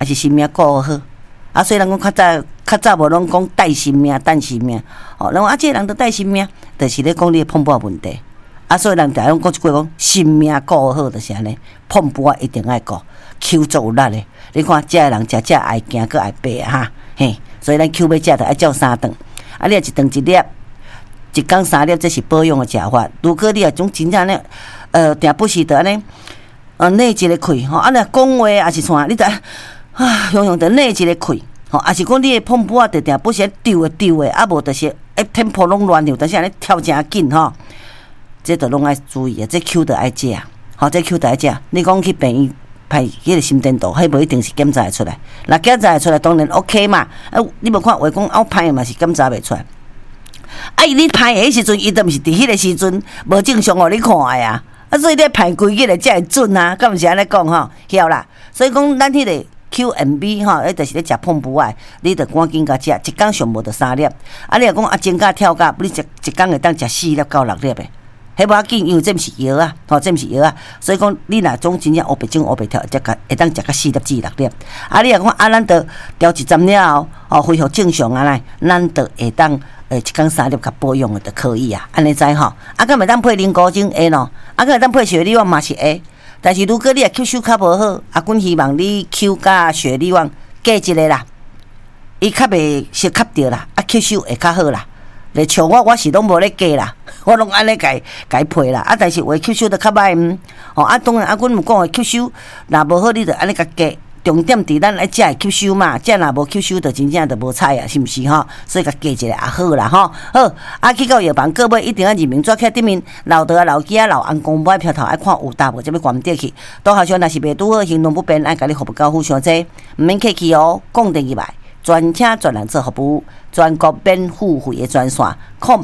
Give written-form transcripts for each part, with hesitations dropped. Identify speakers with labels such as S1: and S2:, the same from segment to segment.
S1: 还是性命顾好。啊，所以人讲较早无拢讲带性命、等性命。哦，人讲啊，这个人都带性命，就是咧讲你碰波问题。啊，所以人常讲一句讲，性命顾好就是安尼，碰波一定爱顾，求足有力的。你看，这个人食爱行，搁爱爬哈，嘿。所以咱求要食着爱照3顿，啊，你一顿一粒，一天3粒，这是保养的食法。如果你啊种真正呢，定不时得安尼，内一个气吼，啊，若讲话也是啥，你得用着内一个气。吼，也是讲你的碰波啊，定定不是丢的，啊无就是tempo 拢乱跳，但是安尼跳真紧吼，这都拢爱注意啊，这口着爱食，吼，这口着爱食。你讲去病院拍迄个心电图，迄无一定是检查会出来。若检查会出来，当然 OK 嘛。啊，你无看话讲拗歹嘛是检查袂出来。啊，你拍的时阵，伊都毋是伫迄个时阵无正常互你看的啊。啊，所以你拍规日的才会准啊，敢毋是安尼讲吼？晓啦。所以讲咱迄个。QMB 吼，迄就是咧食碰布啊，你着赶紧甲食，一工上无着3粒。啊，你若讲增加跳甲，你一工会当食4粒到6粒的，迄无要紧，因为这毋是药啊，吼，这毋是药啊。所以讲，你若种真正黑白种黑白跳，会当食到4粒至6粒。啊，你若讲啊，咱着调一针了后，哦，恢复正常啊来，咱着会当一工3粒甲保养的就可以啊，安尼知吼。啊，敢会当配灵菇精会咯，啊，敢会当配雪莉旺嘛是会。但是如果你也吸收较无好，啊，阮希望你吸甲雪莉旺加一个啦，伊较袂吸着啦，啊，吸收会较好啦。咧像我是拢无咧加啦，我拢安尼改配啦。啊，但是话吸收得较歹哦，啊，当然啊，阮有讲诶吸收，若无好你着安尼甲加。重点伫咱爱食诶吸收嘛，这若无吸收，就真正就无彩啊，是毋是吼？所以甲加一个也好啦吼。好，啊去到药房，各位一定要认明纸刻顶面，老豆啊、老鸡啊、老翁公买票头爱看有搭无，才要关掉去。倒下上若是袂拄好，行动不便，爱甲你服务交付伤济，毋免客气哦。讲第二摆，专车专人做服务，全国免付费的专线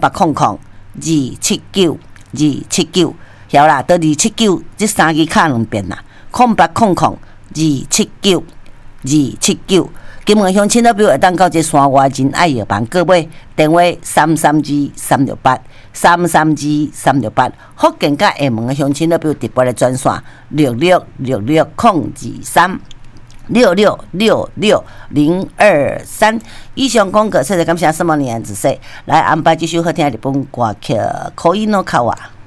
S1: ，0800-279-279，晓啦，到279这3字卡两遍啦，0800-279-279，金门乡亲友表会当到这山外真爱药房，各位电话332-368，332-368，福建甲厦门的乡亲友表直播的专线6666-023，6666-023。以上广告，谢谢感谢什么年仔细来安排这首好听的日本歌曲《可以诺卡瓦》。